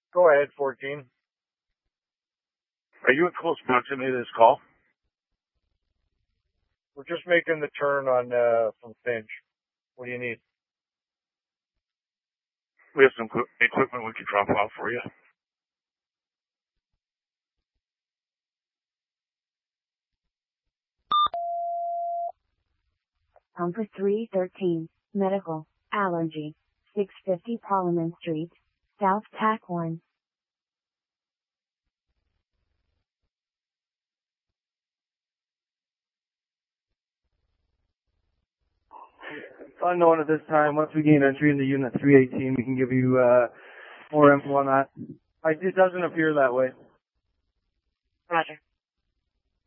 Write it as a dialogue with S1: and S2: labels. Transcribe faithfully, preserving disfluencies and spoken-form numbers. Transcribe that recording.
S1: Go ahead, fourteen.
S2: Are you in close proximity to this call?
S1: We're just making the turn on uh, from Finch. What do you need?
S2: We have some equipment we can drop off for you.
S3: Number three thirteen, Medical, Allergy, six fifty Parliament Street, South Tack one.
S4: Unknown at this time. Once we gain entry into Unit three eighteen, we can give you uh, more info on that. I, it doesn't appear that way.
S5: Roger.